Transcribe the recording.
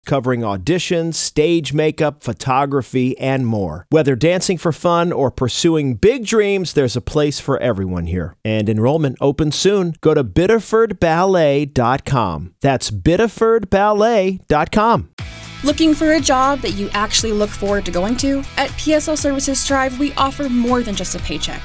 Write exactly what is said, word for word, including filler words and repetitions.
covering auditions, stage makeup, photography, and more. Whether dancing for fun or pursuing big dreams, there's a place for everyone here. And enrollment opens soon. Go to Biddeford Ballet dot com. That's Biddeford Ballet dot com. Looking for a job that you actually look forward to going to? At P S L Services Strive, we offer more than just a paycheck.